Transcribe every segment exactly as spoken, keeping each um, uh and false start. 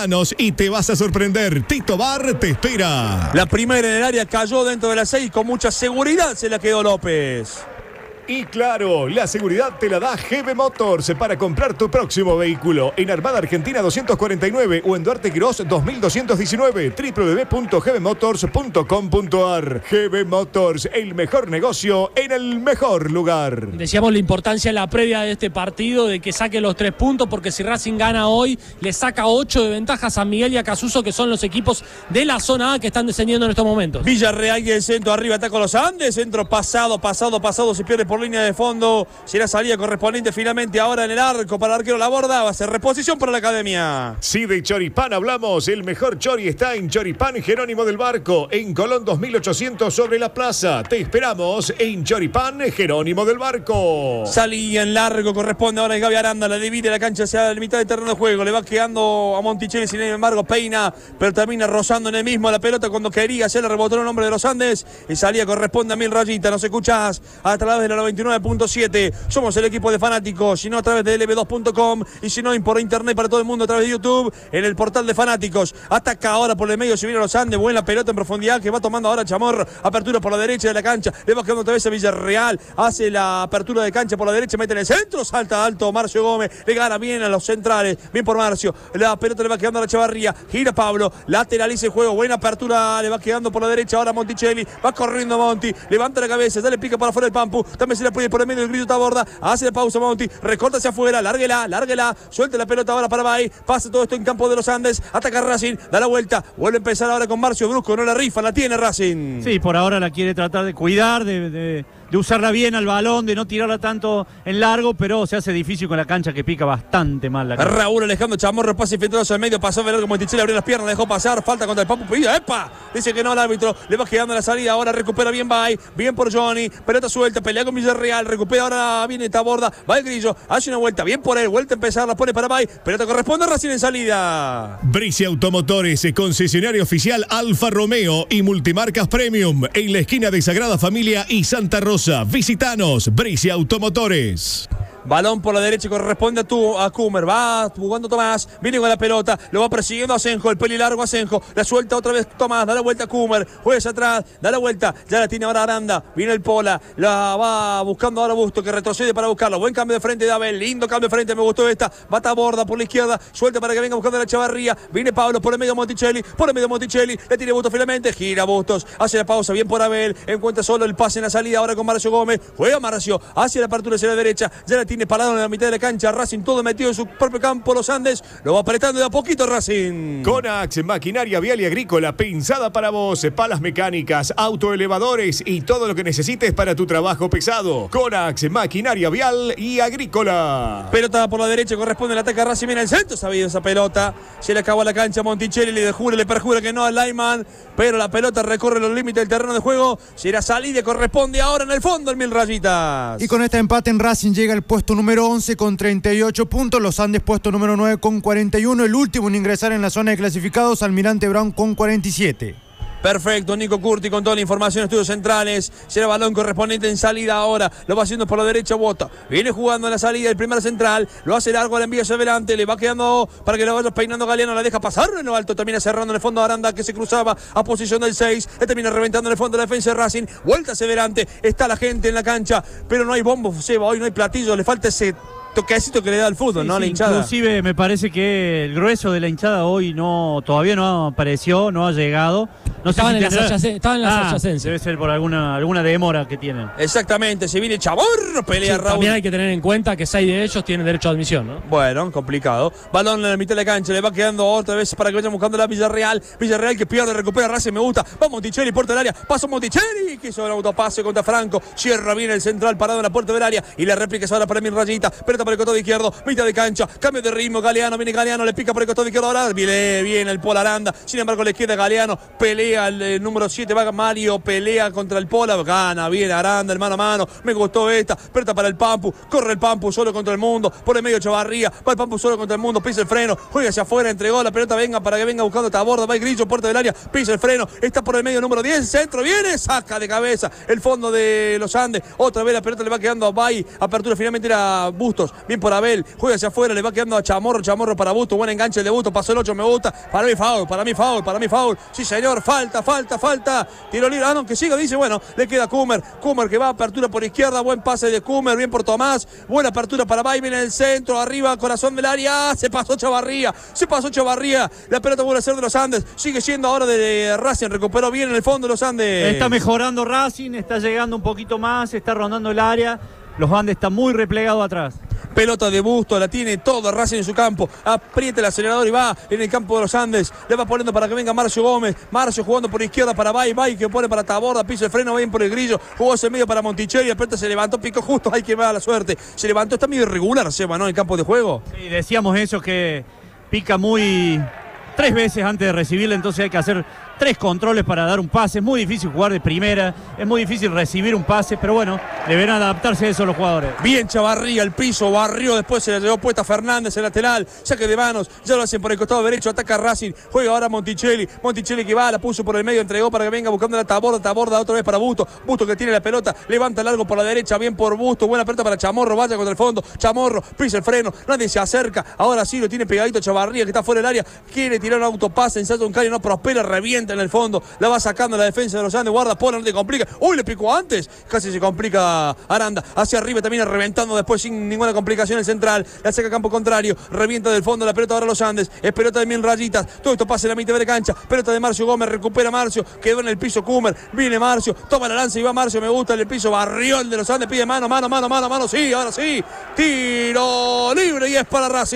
Visítanos y te vas a sorprender. Tito Bar te espera. La primera en el área cayó dentro de las seis, con mucha seguridad se la quedó López. Y claro, la seguridad te la da G B Motors para comprar tu próximo vehículo en Armada Argentina doscientos cuarenta y nueve o en Duarte Quirós dos mil doscientos diecinueve, doble u doble u doble u punto g b motors punto com punto a r. G B Motors, el mejor negocio en el mejor lugar. Decíamos la importancia en la previa de este partido de que saque los tres puntos, porque si Racing gana hoy, le saca ocho de ventaja a San Miguel y a Casuso, que son los equipos de la zona A que están descendiendo en estos momentos. Villarreal y el centro arriba, ataca con los Andes, centro pasado, pasado, pasado, se pierde por línea de fondo, será salida correspondiente finalmente ahora en el arco para el arquero Laborda, va a ser reposición para la academia. Sí, de Choripán hablamos, el mejor chori está en Choripán Jerónimo del Barco, en Colón dos mil ochocientos sobre la plaza. Te esperamos en Choripán Jerónimo del Barco. Salía en largo, corresponde ahora el Gaby Aranda, la divide la cancha hacia la mitad del terreno de juego, le va quedando a Monticelli, sin embargo peina, pero termina rozando en el mismo la pelota cuando quería, se le rebotó el nombre de los Andes y salía corresponde a Mil Rayita. Nos escuchás a través de la noventa y nueve punto siete. Somos el equipo de fanáticos, si no a través de L B dos punto com y si no por internet para todo el mundo a través de YouTube, en el portal de fanáticos. Ataca ahora por el medio, se viene los Andes, buena pelota en profundidad que va tomando ahora Chamorro, apertura por la derecha de la cancha, le va quedando otra vez a Villarreal, hace la apertura de cancha por la derecha, mete en el centro, salta alto Marcio Gómez, le gana bien a los centrales, bien por Marcio, la pelota le va quedando a la Chavarría, gira Pablo, lateraliza el juego, buena apertura, le va quedando por la derecha ahora Monticelli, va corriendo Monti, levanta la cabeza, dale pica para afuera el Pampu, también se le puede por el medio del grito Taborda, hace la pausa Monti, recorta hacia afuera, lárguela, lárguela, suelta la pelota ahora para Bay, pasa todo esto en campo de los Andes, ataca Racing, da la vuelta, vuelve a empezar ahora con Marcio Brusco, no la rifa, la tiene Racing. Sí, por ahora la quiere tratar de cuidar, de, de, de usarla bien al balón, de no tirarla tanto en largo, pero se hace difícil con la cancha que pica bastante mal la cancha. Raúl Alejandro Chamorro, pase filtroso al medio, pasó Velardo Monticelli, abrió las piernas, dejó pasar, falta contra el Papu Pilla, ¡epa! Dice que no el árbitro, le va quedando la salida, ahora recupera bien Bay, bien por Johnny, pelota suelta, pelea con Villarreal, recupera ahora viene Taborda, va el Grillo, hace una vuelta, bien por él, vuelta a empezar, la pone para Bay, pelota corresponde a Racing en salida. Bricia Automotores, concesionario oficial Alfa Romeo y Multimarcas Premium, en la esquina de Sagrada Familia y Santa Rosa. Visitanos, Bricia Automotores. Balón por la derecha, corresponde a, tu, a Kumer, va jugando Tomás, viene con la pelota, lo va persiguiendo a Asenjo, el peli largo a Asenjo, la suelta otra vez Tomás, da la vuelta a Kumer, juega hacia atrás, da la vuelta, ya la tiene ahora Aranda, viene el Pola, la va buscando ahora Busto, que retrocede para buscarlo, buen cambio de frente de Abel, lindo cambio de frente, me gustó esta, va Taborda por la izquierda, suelta para que venga buscando a la Chavarría, viene Pablo por el medio Monticelli, por el medio Monticelli, le tiene Bustos finalmente, gira Bustos, hace la pausa, bien por Abel, encuentra solo el pase en la salida ahora con Marcio Gómez, juega Marcio, hacia la apertura hacia la derecha, ya la tiene parado en la mitad de la cancha, Racing todo metido en su propio campo, los Andes, lo va apretando de a poquito Racing. Conax, maquinaria vial y agrícola, pensada para vos, palas mecánicas, autoelevadores y todo lo que necesites para tu trabajo pesado. Conax, maquinaria vial y agrícola. Pelota por la derecha, corresponde el ataque a Racing, viene el centro, sabido esa pelota, se le acabó a la cancha a Monticelli, le jura, le perjura que no al Lyman, pero la pelota recorre los límites del terreno de juego, será salida, corresponde ahora en el fondo el Mil Rayitas. Y con este empate en Racing llega el puesto número once con treinta y ocho puntos, los Andes puesto número nueve con cuarenta y uno, el último en ingresar en la zona de clasificados, Almirante Brown con cuarenta y siete. Perfecto, Nico Curti con toda la información, estudios centrales, será balón correspondiente en salida ahora, lo va haciendo por la derecha Bota, viene jugando en la salida el primer central, lo hace largo, la envía hacia adelante, le va quedando para que lo vaya peinando Galeano, la deja pasar en lo alto, termina cerrando en el fondo a Aranda que se cruzaba a posición del seis, le termina reventando en el fondo de la defensa de Racing, vuelta hacia adelante, está la gente en la cancha, pero no hay bombo, Seba, hoy no hay platillo, le falta ese toquecito que le da al fútbol, sí, ¿no? Sí, la hinchada. Inclusive me parece que el grueso de la hinchada hoy no todavía no apareció, no ha llegado. No estaban, sé si en tendrá... las estaban en las ah, adyacencias. Debe ser por alguna, alguna demora que tienen. Exactamente, se viene Chaborro, pelea Sí, Raúl. también hay que tener en cuenta que seis de ellos tienen derecho a admisión, ¿no? Bueno, complicado. Balón en la mitad de la cancha, le va quedando otra vez para que vayan buscando la Villarreal. Villarreal que pierde, recupera Racing, me gusta. Va Monticelli, puerta del área, pasa Monticelli, que hizo el autopase contra Franco. Cierra bien el central parado en la puerta del área y la réplica es ahora para Mil Rayita. Pelota por el costado izquierdo, mitad de cancha, cambio de ritmo, Galeano, viene Galeano, le pica por el costado izquierdo ahora, viene bien el Pola Aranda. Sin embargo, le queda Galeano, pelea el, el número siete, va Mario, pelea contra el Pola, gana bien Aranda, el mano a mano. Me gustó esta, pelota para el Pampu, corre el Pampu solo contra el mundo, por el medio Chavarría, va el Pampu solo contra el mundo, pisa el freno, juega hacia afuera, entregó la pelota, venga para que venga buscando Taborda, va el Grillo, puerta del área, pisa el freno, está por el medio número diez, centro, viene, saca de cabeza el fondo de los Andes, otra vez la pelota le va quedando a Bay, apertura finalmente era Bustos, bien por Abel, juega hacia afuera, le va quedando a Chamorro, Chamorro para Busto, buen enganche el de Busto, pasó el ocho, me gusta, para mí foul, para mí foul, para mí foul, sí señor, falta, falta, falta, tiro libre, ah no, que siga, dice, bueno, le queda Kummer, Kummer que va a apertura por izquierda, buen pase de Kummer, bien por Tomás, buena apertura para Bay, viene en el centro, arriba, corazón del área, se pasó Chavarría, se pasó Chavarría, la pelota vuelve a ser de los Andes, sigue siendo ahora de Racing, recuperó bien en el fondo de los Andes. Está mejorando Racing, está llegando un poquito más, está rondando el área, los Andes están muy replegados atrás. Pelota de Busto, la tiene todo Racing en su campo, aprieta el acelerador y va en el campo de los Andes, le va poniendo para que venga Marcio Gómez, Marcio jugando por izquierda para Bay, Bay que pone para Taborda, piso el freno, bien por el Grillo, jugó hacia el medio para Monticelli, la pelota se levantó, picó justo, hay que va a la suerte, se levantó, está medio irregular Seba, ¿no? En el campo de juego. Sí, decíamos eso, que pica muy tres veces antes de recibirla, entonces hay que hacer tres controles para dar un pase, es muy difícil jugar de primera, es muy difícil recibir un pase, pero bueno, deberán adaptarse a eso los jugadores. Bien Chavarría, el piso, barrió, después se la llevó puesta Fernández, el lateral, saque de manos, ya lo hacen por el costado derecho, ataca Racing, juega ahora Monticelli, Monticelli que va, la puso por el medio, entregó para que venga buscando la Taborda, Taborda otra vez para Busto, Busto que tiene la pelota, levanta largo por la derecha, bien por Busto, buena pelota para Chamorro, vaya contra el fondo, Chamorro, pisa el freno, nadie se acerca, ahora sí lo tiene pegadito Chavarría que está fuera del área, quiere tirar un autopase, ensaya un caño, no prospera, revienta en el fondo, la va sacando la defensa de los Andes, guarda, pone, no te complica, uy, le picó antes, casi se complica Aranda, hacia arriba también reventando después sin ninguna complicación el central, la saca a campo contrario, revienta del fondo la pelota ahora los Andes, es pelota de mil rayitas, todo esto pasa en la mitad de la cancha, pelota de Marcio Gómez, recupera Marcio, quedó en el piso Kummer, viene Marcio, toma la lanza y va Marcio, me gusta el piso, barrió el de los Andes, pide mano, mano, mano, mano, mano, sí, ahora sí, tiro libre y es para Racing.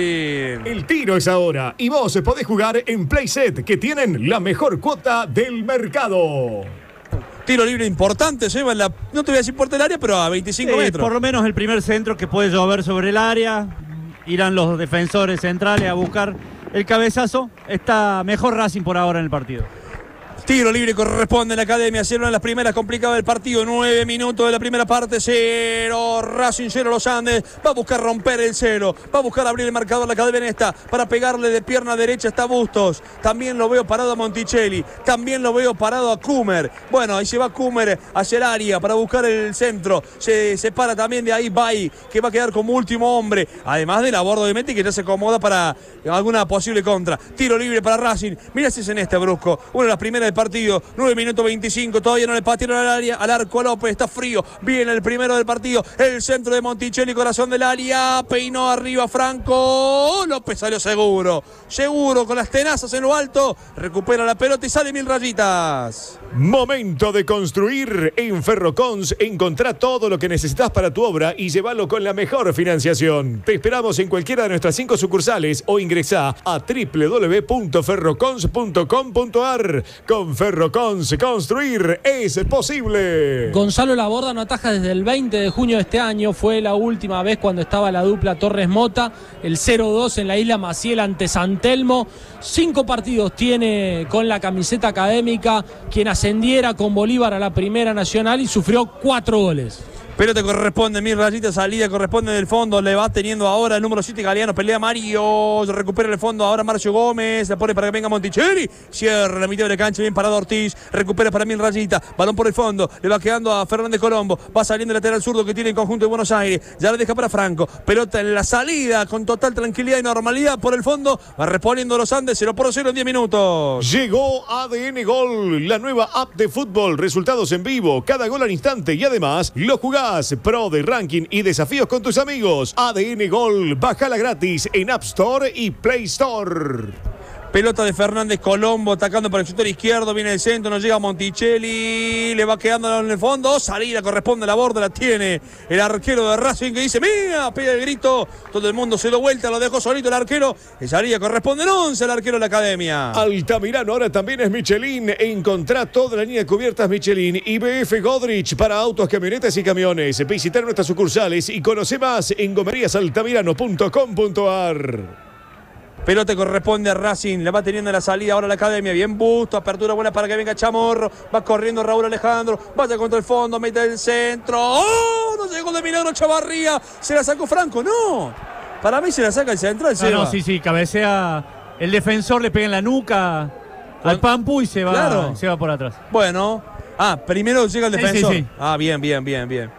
El tiro es ahora y vos podés jugar en Playset, que tienen la mejor cuota del mercado. Tiro libre importante, lleva en la, no te voy a decir por el área, pero a veinticinco Sí, metros. por lo menos el primer centro que puede llover sobre el área, irán los defensores centrales a buscar el cabezazo, está mejor Racing por ahora en el partido. Tiro libre corresponde en la Academia, cero en las primeras complicadas del partido, nueve minutos de la primera parte, cero, Racing cero los Andes, va a buscar romper el cero, va a buscar abrir el marcador la Academia en esta, para pegarle de pierna derecha está Bustos, también lo veo parado a Monticelli, también lo veo parado a Kummer, bueno, ahí se va Kummer hacia el área para buscar el centro, se separa también de ahí Bay, que va a quedar como último hombre, además de la borda de Meti que ya se acomoda para alguna posible contra, tiro libre para Racing, mira si es en este Brusco, una de las primeras del partido, nueve minutos veinticinco, todavía no le patearon al área, al arco a López, está frío, viene el primero del partido, el centro de Monticelli, corazón del área, peinó arriba Franco, López salió seguro, seguro con las tenazas en lo alto, recupera la pelota y sale mil rayitas. Momento de construir. En Ferrocons encontrá todo lo que necesitas para tu obra y llévalo con la mejor financiación. Te esperamos en cualquiera de nuestras cinco sucursales o ingresá a doble u doble u doble u punto ferrocons punto com punto a r. Con Ferrocons, construir es posible. Gonzalo Laborda no ataja desde el veinte de junio de este año, fue la última vez cuando estaba la dupla Torres-Mota, el cero dos en la Isla Maciel ante San Telmo. Cinco partidos tiene con la camiseta académica, quien ascendiera con Bolívar a la Primera Nacional y sufrió cuatro goles. Pelota corresponde, mil rayitas, salida corresponde del fondo, le va teniendo ahora el número siete Galeano, pelea Mario, recupera el fondo ahora Marcio Gómez, la pone para que venga Monticelli, cierra la mitad de la cancha, bien parado Ortiz, recupera para mil rayitas, balón por el fondo, le va quedando a Fernández Colombo, va saliendo el lateral zurdo que tiene el conjunto de Buenos Aires, ya le deja para Franco, pelota en la salida con total tranquilidad y normalidad por el fondo, va reponiendo los Andes, cero por cero en diez minutos. Llegó A D N Gol, la nueva app de fútbol, resultados en vivo, cada gol al instante y además lo jugás pro de ranking y desafíos con tus amigos. A D N Gol, bájala gratis en App Store y Play Store. Pelota de Fernández Colombo atacando por el sector izquierdo, viene el centro, no llega Monticelli, le va quedando en el fondo, salida corresponde a la borda, la tiene el arquero de Racing que dice, mira, pega el grito, todo el mundo se dio vuelta, lo dejó solito el arquero, y salida corresponde en once el arquero de la Academia. Altamirano ahora también es Michelin, encontrá toda la línea de cubiertas Michelin y B F Godrich para autos, camionetas y camiones. Visitar nuestras sucursales y conoce más en gomerías altamirano punto com punto a r. Pelota corresponde a Racing, le va teniendo la salida ahora la Academia, bien Busto, apertura buena para que venga Chamorro, va corriendo Raúl Alejandro, vaya contra el fondo, mete el centro, ¡oh! No llegó de milagro Chavarría, se la sacó Franco, no, para mí se la saca el central. No, no, sí, sí, cabecea, el defensor le pega en la nuca al Pampu y se va, claro. se va por atrás. Bueno, ah, primero llega el defensor, sí, sí, sí. Ah, bien, bien, bien, bien.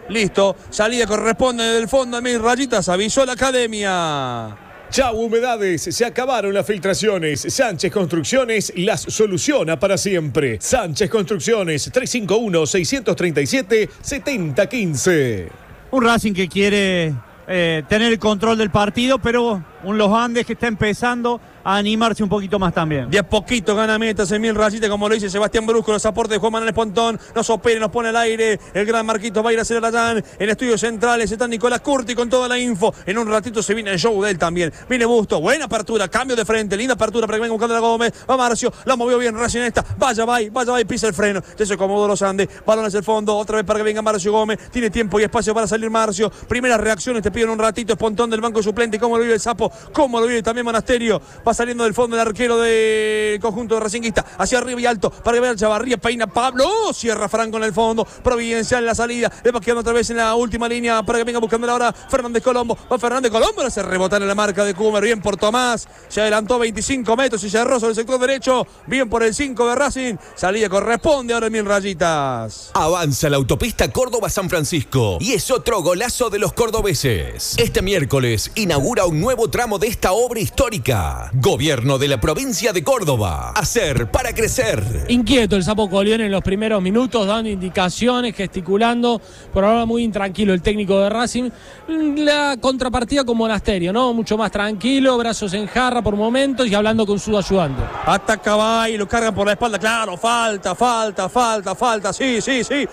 Listo. Salida corresponde del fondo de mis rayitas. Avisó la academia. Chau humedades, se acabaron las filtraciones. Sánchez Construcciones las soluciona para siempre. Sánchez Construcciones, tres cinco uno, seis tres siete, siete cero uno cinco. Un Racing que quiere eh, tener el control del partido, pero un Los Andes que está empezando a animarse un poquito más también. De a poquito gana metas en mil rayitas, como lo dice Sebastián Brusco, los aportes de Juan Manuel Pontón, nos opera, nos pone al aire, el gran Marquito va a ir a hacer allá en estudios centrales, está Nicolás Curti con toda la info, en un ratito se viene el show de él también, viene Busto, buena apertura, cambio de frente, linda apertura para que venga buscando a Gómez, va Marcio, la movió bien Racing esta, vaya, va, vaya, va y pisa el freno, ya se acomodó Los Andes, balón hacia el fondo, otra vez para que venga Marcio Gómez, tiene tiempo y espacio para salir Marcio, primeras reacciones, te pido en un ratito, es Pontón del banco suplente, cómo lo vive el Sapo, cómo lo vive también Monasterio, va saliendo del fondo del arquero del conjunto de Racinguista, hacia arriba y alto, para que vea el Chavarría, peina Pablo, oh, cierra Franco en el fondo, Providencial en la salida, le va quedando otra vez en la última línea, para que venga buscando ahora Fernández Colombo, va Fernández Colombo, le hace rebotar en la marca de Cumer, bien por Tomás, se adelantó veinticinco metros y cerró sobre el sector derecho, bien por el cinco de Racing, salida corresponde ahora en mil rayitas. Avanza la autopista Córdoba-San Francisco y es otro golazo de los cordobeses. Este miércoles inaugura un nuevo tramo de esta obra histórica. Gobierno de la provincia de Córdoba. Hacer para crecer. Inquieto el Sapo Colión en los primeros minutos, dando indicaciones, gesticulando, por ahora muy intranquilo el técnico de Racing. La contrapartida con Monasterio, ¿no? Mucho más tranquilo, brazos en jarra por momentos y hablando con su ayudante. Ataca va y lo cargan por la espalda, claro, falta, falta, falta, falta, sí, sí, sí.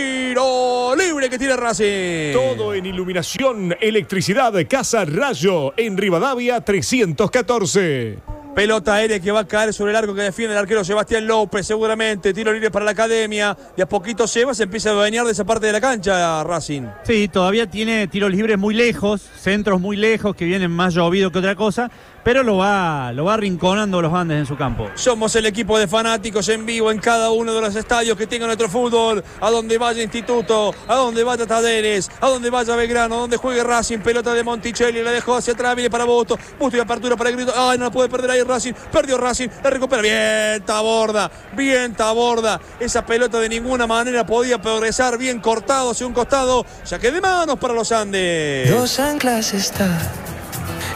Tiro libre que tira Racing. Todo en iluminación, electricidad, Casa Rayo, en Rivadavia trescientos catorce. Pelota aérea que va a caer sobre el arco que defiende el arquero Sebastián López, seguramente. Tiro libre para la academia. De a poquito se va, se empieza a bañar de esa parte de la cancha Racing. Sí, todavía tiene tiros libres muy lejos, centros muy lejos que vienen más llovido que otra cosa, pero lo va, lo va arrinconando Los Andes en su campo. Somos el equipo de fanáticos en vivo en cada uno de los estadios que tenga nuestro fútbol. A donde vaya Instituto, a donde vaya Talleres, a donde vaya Belgrano, a donde juegue Racing. Pelota de Monticelli, la dejó hacia atrás, viene para Busto. Busto y apertura para el grito. Ay, no la puede perder ahí Racing. Perdió Racing, la recupera. Bien Taborda, bien Taborda. Esa pelota de ninguna manera podía progresar. Bien cortado hacia un costado. Saque de manos para Los Andes. Los anclas están